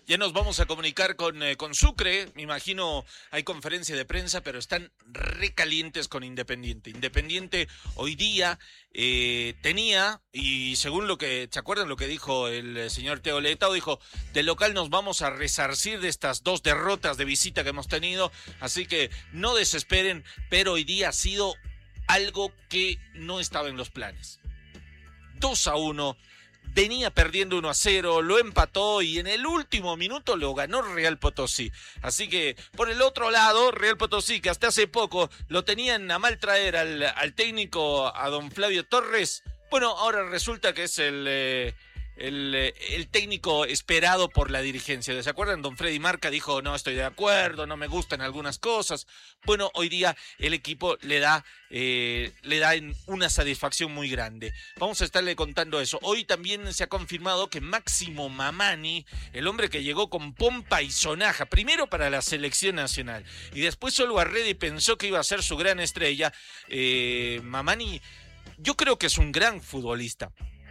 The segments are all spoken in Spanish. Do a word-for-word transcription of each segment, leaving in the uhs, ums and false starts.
Ya nos vamos a comunicar con, eh, con Sucre, me imagino hay conferencia de prensa, pero están recalientes con Independiente. Independiente hoy día eh, tenía, y según lo que, ¿se acuerdan lo que dijo el señor Teo Letao? Dijo, de local nos vamos a resarcir de estas dos derrotas de visita que hemos tenido, así que no desesperen, pero hoy día ha sido algo que no estaba en los planes. dos a uno. Venía perdiendo uno a cero, lo empató y en el último minuto lo ganó Real Potosí. Así que, por el otro lado, Real Potosí, que hasta hace poco lo tenían a mal traer al, al técnico, a don Flavio Torres, bueno, ahora resulta que es el... Eh, El, el técnico esperado por la dirigencia. ¿Se acuerdan? Don Freddy Marca dijo, no estoy de acuerdo, no me gustan algunas cosas. Bueno, hoy día el equipo le da, eh, le da una satisfacción muy grande. Vamos a estarle contando eso. Hoy también se ha confirmado que Máximo Mamani, el hombre que llegó con pompa y sonaja, primero para la selección nacional, y después solo Arredi pensó que iba a ser su gran estrella. Eh, Mamani, yo creo que es un gran futbolista.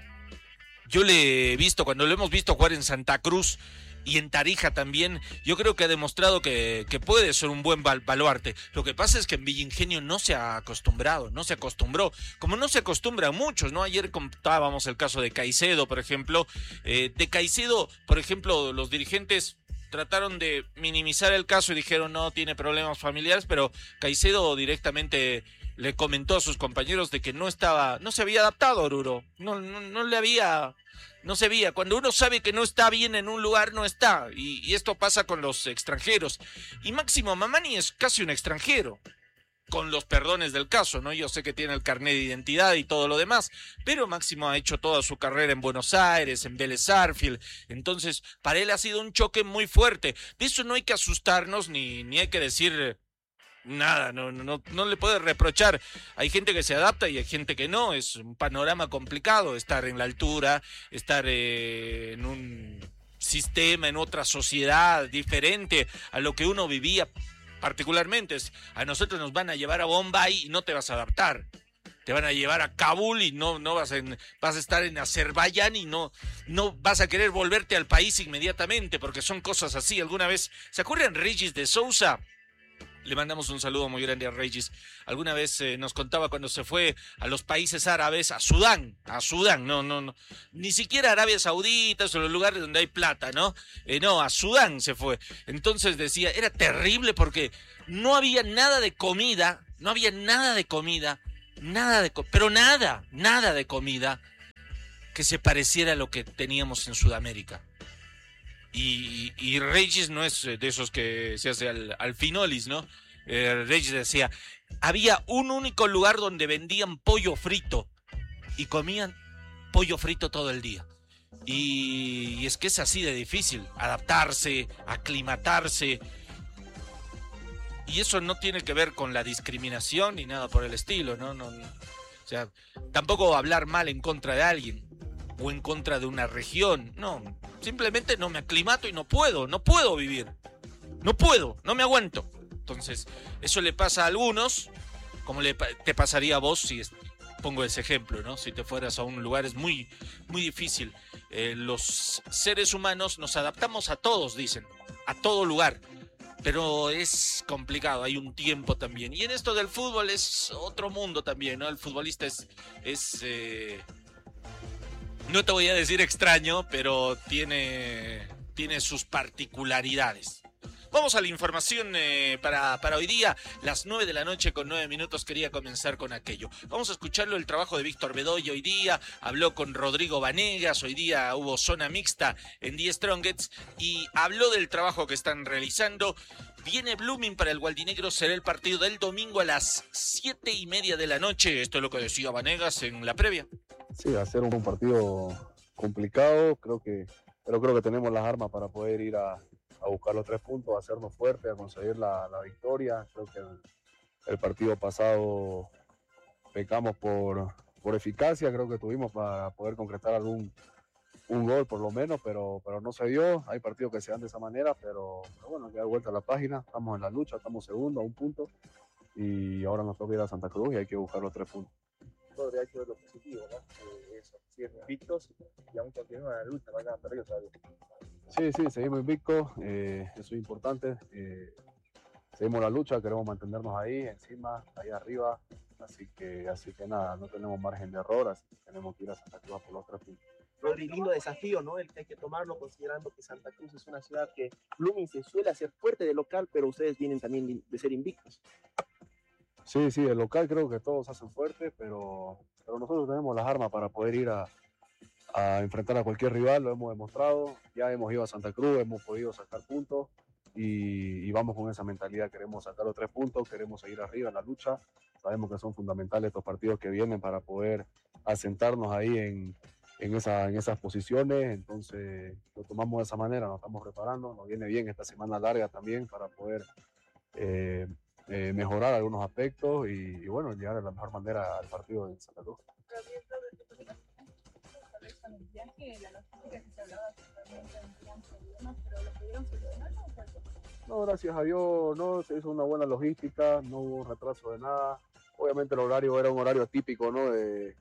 Yo le he visto, cuando lo hemos visto jugar en Santa Cruz y en Tarija también, yo creo que ha demostrado que, que puede ser un buen baluarte. Lo que pasa es que en Villingenio no se ha acostumbrado, no se acostumbró, como no se acostumbra a muchos, ¿no? Ayer contábamos el caso de Caicedo, por ejemplo. Eh, de Caicedo, por ejemplo, los dirigentes trataron de minimizar el caso y dijeron no, tiene problemas familiares, pero Caicedo directamente le comentó a sus compañeros de que no estaba, no se había adaptado a Oruro, no, no, no le había, no se veía. Cuando uno sabe que no está bien en un lugar, no está, y, y esto pasa con los extranjeros. Y Máximo Mamani es casi un extranjero, con los perdones del caso, ¿no? Yo sé que tiene el carnet de identidad y todo lo demás, pero Máximo ha hecho toda su carrera en Buenos Aires, en Vélez Sarsfield, entonces para él ha sido un choque muy fuerte. De eso no hay que asustarnos ni, ni hay que decir nada, no, no, no le puede reprochar. Hay gente que se adapta y hay gente que no, es un panorama complicado estar en la altura, estar eh, en un sistema, en otra sociedad diferente a lo que uno vivía. Particularmente, a nosotros nos van a llevar a Bombay y no te vas a adaptar. Te van a llevar a Kabul y no, no vas, en, vas a estar en Azerbaiyán y no, no vas a querer volverte al país inmediatamente, porque son cosas así. Alguna vez, ¿se acuerdan Regis de Sousa? Le mandamos un saludo muy grande a Regis. Alguna vez eh, nos contaba cuando se fue a los países árabes, a Sudán, a Sudán, no, no, no, ni siquiera Arabia Saudita, o los lugares donde hay plata, ¿no? Eh, no, a Sudán se fue. Entonces decía, era terrible porque no había nada de comida, no había nada de comida, nada de, pero nada, nada de comida que se pareciera a lo que teníamos en Sudamérica. Y, y Regis no es de esos que se hace al, al finolis, ¿no? Eh, Regis decía, había un único lugar donde vendían pollo frito y comían pollo frito todo el día. Y, y es que es así de difícil, adaptarse, aclimatarse. Y eso no tiene que ver con la discriminación ni nada por el estilo, ¿no? no, no. O sea, tampoco hablar mal en contra de alguien o en contra de una región, no, simplemente no me aclimato y no puedo, no puedo vivir, no puedo, no me aguanto. Entonces, eso le pasa a algunos, como le, te pasaría a vos si es, pongo ese ejemplo, ¿no? Si te fueras a un lugar es muy, muy difícil. Eh, los seres humanos nos adaptamos a todos, dicen, a todo lugar, pero es complicado, hay un tiempo también. Y en esto del fútbol es otro mundo también, ¿no? El futbolista es... es eh, no te voy a decir extraño, pero tiene, tiene sus particularidades. Vamos a la información eh, para, para hoy día, las nueve de la noche con nueve minutos, quería comenzar con aquello. Vamos a escucharlo, el trabajo de Víctor Bedoya hoy día, habló con Rodrigo Vanegas, hoy día hubo zona mixta en The Strongets y habló del trabajo que están realizando. Viene Blooming para el Gualdinegro, será el partido del domingo a las siete y media de la noche, esto es lo que decía Vanegas en la previa. Sí, va a ser un partido complicado, creo que, pero creo que tenemos las armas para poder ir a, a buscar los tres puntos, a hacernos fuertes, a conseguir la, la victoria. Creo que el, el partido pasado pecamos por, por eficacia, creo que tuvimos para poder concretar algún un gol por lo menos, pero, pero no se dio. Hay partidos que se dan de esa manera, pero, pero bueno, hay que dar vuelta a la página, estamos en la lucha, estamos segundos a un punto y ahora nos toca ir a Santa Cruz y hay que buscar los tres puntos. Podría hecho lo positivo, ¿no? Eh, eso, sí, invictos y aún continúan en la lucha, no hayan perdido todavía. Sí, sí, seguimos invictos, eh, eso es importante. Eh, seguimos la lucha, queremos mantenernos ahí, encima, ahí arriba. Así que, así que nada, no tenemos margen de error, así que tenemos que ir a Santa Cruz por los tres puntos. Rodri, lindo desafío, ¿no? El que hay que tomarlo, considerando que Santa Cruz es una ciudad que Blooming se suele hacer fuerte de local, pero ustedes vienen también de ser invictos. Sí, sí, el local creo que todos hacen fuerte, pero, pero nosotros tenemos las armas para poder ir a, a enfrentar a cualquier rival, lo hemos demostrado, ya hemos ido a Santa Cruz, hemos podido sacar puntos y, y vamos con esa mentalidad, queremos sacar los tres puntos, queremos seguir arriba en la lucha, sabemos que son fundamentales estos partidos que vienen para poder asentarnos ahí en, en, esa, en esas posiciones, entonces lo tomamos de esa manera, nos estamos preparando, nos viene bien esta semana larga también para poder eh, eh, mejorar algunos aspectos y, y bueno, llegar de la mejor manera al partido de Santa Cruz. Con el viaje, la logística que se hablaba totalmente tendrían problemas, pero lo pudieron solucionar, ¿no? No, gracias a Dios, no, se hizo una buena logística, no hubo retraso de nada. Obviamente el horario era un horario típico, ¿no? De,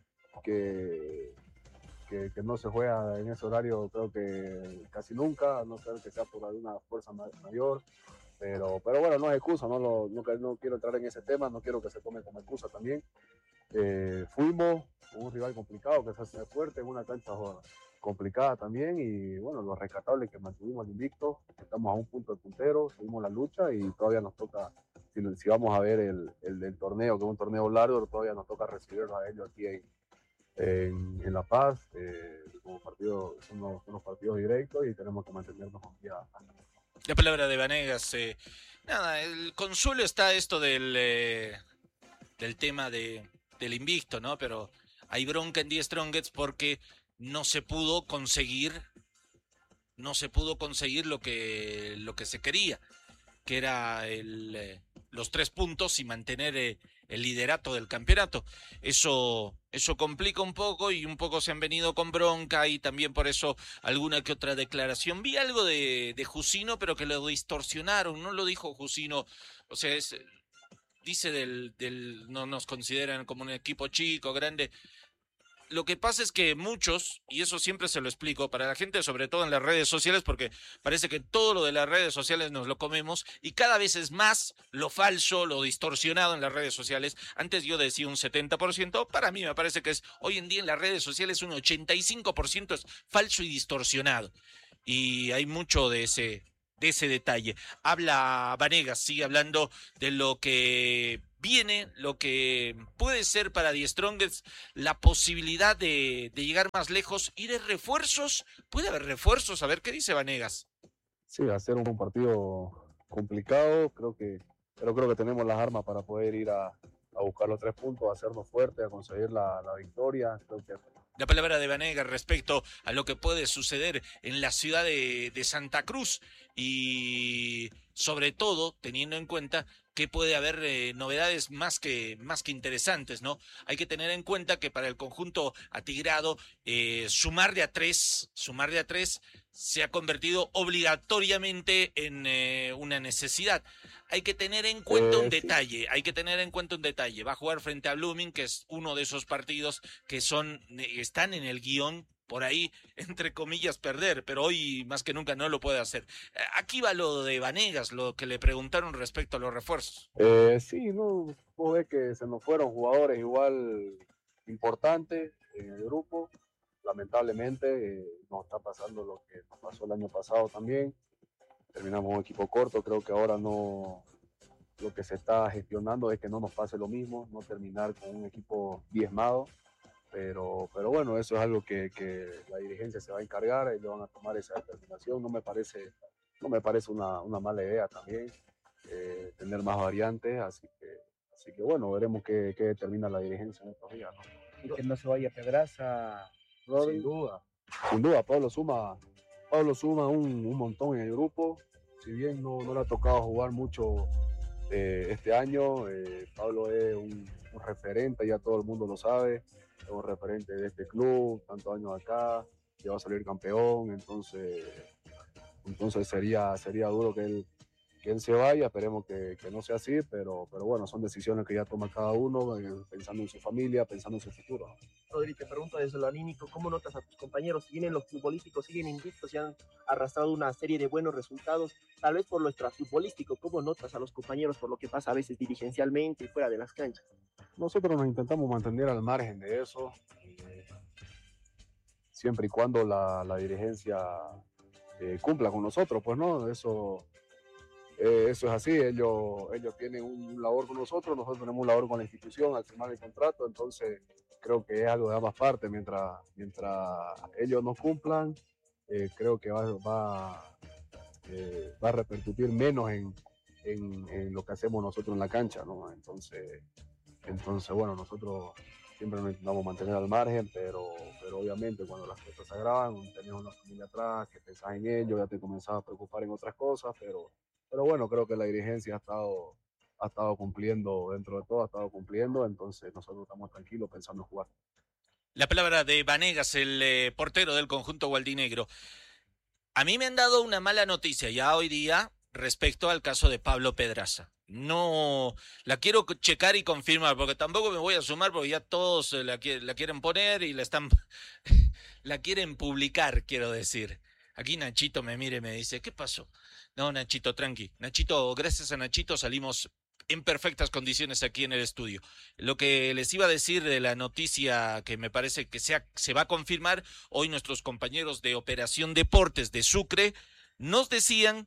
que, que, que no se juega en ese horario creo que casi nunca, a no ser que sea por alguna fuerza mayor. Pero, pero bueno, no es excusa, no, lo, no, no quiero entrar en ese tema, no quiero que se tome como excusa también. Eh, fuimos con un rival complicado que se hace fuerte en una cancha complicada también y bueno, lo rescatable es que mantuvimos el invicto, estamos a un punto de puntero, seguimos la lucha y todavía nos toca, si, si vamos a ver el, el, el torneo, que es un torneo largo, todavía nos toca recibirlos a ellos aquí en, en, en La Paz, eh, como partido, son unos, unos partidos directos y tenemos que mantenernos aquí a, a... La palabra de Vanegas, eh, nada, el consuelo está esto del, eh, del tema de, del invicto, ¿no? Pero hay bronca en The Strongest porque no se pudo conseguir, no se pudo conseguir lo que, lo que se quería, que era el, eh, los tres puntos y mantener eh, el liderato del campeonato. Eso, eso complica un poco y un poco se han venido con bronca y también por eso alguna que otra declaración. Vi algo de, de Jusino, pero que lo distorsionaron, no lo dijo Jusino, o sea, es, dice del, del, no nos consideran como un equipo chico, grande. Lo que pasa es que muchos, y eso siempre se lo explico, para la gente, sobre todo en las redes sociales, porque parece que todo lo de las redes sociales nos lo comemos, y cada vez es más lo falso, lo distorsionado en las redes sociales. Antes yo decía un setenta por ciento, para mí me parece que es, hoy en día en las redes sociales un ochenta y cinco por ciento es falso y distorsionado. Y hay mucho de ese, de ese detalle. Habla Vanegas, sigue hablando de lo que viene, lo que puede ser para The Strongest, la posibilidad de, de llegar más lejos y de refuerzos. ¿Puede haber refuerzos? A ver, ¿qué dice Vanegas? Sí, va a ser un partido complicado, creo que, pero creo que tenemos las armas para poder ir a, a buscar los tres puntos, a hacernos fuertes, a conseguir la, la victoria. Creo que... La palabra de Vanegas respecto a lo que puede suceder en la ciudad de, de Santa Cruz y sobre todo teniendo en cuenta que puede haber eh, novedades más que, más que interesantes, ¿no? Hay que tener en cuenta que para el conjunto atigrado, eh, sumar de a tres, sumar de a tres se ha convertido obligatoriamente en eh, una necesidad. Hay que tener en cuenta un detalle, hay que tener en cuenta un detalle. Va a jugar frente a Blooming, que es uno de esos partidos que son, están en el guión, por ahí, entre comillas, perder, pero hoy más que nunca no lo puede hacer. Aquí va lo de Vanegas, lo que le preguntaron respecto a los refuerzos. Eh, sí, no, vos ves que se nos fueron jugadores igual importantes en el grupo. Lamentablemente eh, nos está pasando lo que nos pasó el año pasado también. Terminamos un equipo corto, creo que ahora no, lo que se está gestionando es que no nos pase lo mismo, no terminar con un equipo diezmado. Pero, pero bueno, eso es algo que, que la dirigencia se va a encargar, ellos van a tomar esa determinación. No me parece, no me parece una, una mala idea también eh, tener más variantes, así que, así que bueno, veremos qué, qué determina la dirigencia en estos días, ¿no? Y que no se vaya Pedraza, Rodri, sin duda. Sin duda, Pablo suma, Pablo suma un, un montón en el grupo, si bien no, no le ha tocado jugar mucho eh, este año, eh, Pablo es un, un referente, ya todo el mundo lo sabe. Es un referente de este club, tantos años acá, que va a salir campeón, entonces, entonces sería, sería duro que él, que él se vaya, esperemos que, que no sea así, pero, pero bueno, son decisiones que ya toma cada uno, pensando en su familia, pensando en su futuro. Rodri, te pregunto desde lo anímico, ¿cómo notas a tus compañeros? Si vienen los futbolísticos, siguen invictos y han arrastrado una serie de buenos resultados, tal vez por lo extrafutbolístico, ¿cómo notas a los compañeros por lo que pasa a veces dirigencialmente y fuera de las canchas? Nosotros nos intentamos mantener al margen de eso, eh, siempre y cuando la, la dirigencia eh, cumpla con nosotros, pues no, eso, eh, eso es así, ellos, ellos tienen un labor con nosotros, nosotros tenemos un labor con la institución al firmar el contrato, entonces creo que es algo de ambas partes, mientras, mientras ellos nos cumplan, eh, creo que va, va, eh, va a repercutir menos en, en, en lo que hacemos nosotros en la cancha, ¿no? Entonces, entonces bueno, nosotros siempre nos intentamos mantener al margen, pero, pero obviamente cuando las cosas se agravan, tenés una familia atrás, que pensás en ello, ya te comenzás a preocupar en otras cosas, pero, pero bueno, creo que la dirigencia ha estado... ha estado cumpliendo, dentro de todo ha estado cumpliendo, entonces nosotros estamos tranquilos pensando en jugar. La palabra de Vanegas, el eh, portero del conjunto gualdinegro. A mí me han dado una mala noticia ya hoy día respecto al caso de Pablo Pedraza. No la quiero checar y confirmar, porque tampoco me voy a sumar, porque ya todos la, la quieren poner y la están la quieren publicar, quiero decir. Aquí Nachito me mira y me dice, ¿qué pasó? No, Nachito, tranqui. Nachito, gracias a Nachito salimos en perfectas condiciones aquí en el estudio. Lo que les iba a decir de la noticia que me parece que se, ha, se va a confirmar, hoy nuestros compañeros de Operación Deportes de Sucre nos decían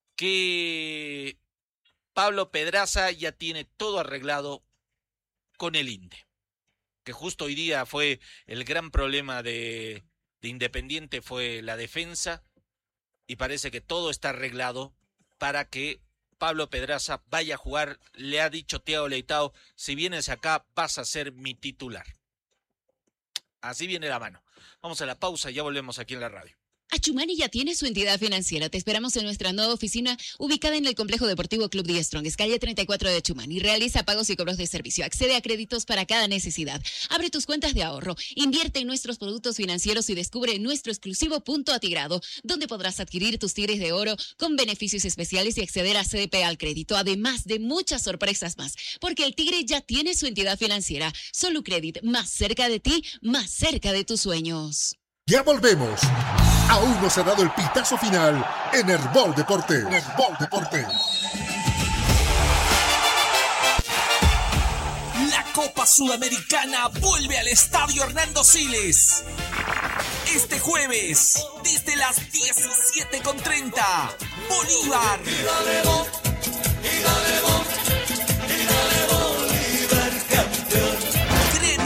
que Pablo Pedraza ya tiene todo arreglado con el INDE, que justo hoy día fue el gran problema de, de Independiente, fue la defensa, y parece que todo está arreglado para que Pablo Pedraza vaya a jugar. Le ha dicho Thiago Leitao, si vienes acá vas a ser mi titular. Así viene la mano. Vamos a la pausa y ya volvemos aquí en la radio. Achumani ya tiene su entidad financiera. Te esperamos en nuestra nueva oficina ubicada en el Complejo Deportivo Club Die Strongest, calle treinta y cuatro de Achumani. Realiza pagos y cobros de servicio. Accede a créditos para cada necesidad. Abre tus cuentas de ahorro. Invierte en nuestros productos financieros y descubre nuestro exclusivo punto atigrado, donde podrás adquirir tus tigres de oro con beneficios especiales y acceder a C D P al crédito, además de muchas sorpresas más. Porque el Tigre ya tiene su entidad financiera. Solucredit, más cerca de ti, más cerca de tus sueños. Ya volvemos. Aún no se ha dado el pitazo final en Herbol Deportes. Herbol Deportes. La Copa Sudamericana vuelve al Estadio Hernando Siles. Este jueves, desde las diecisiete con treinta, Bolívar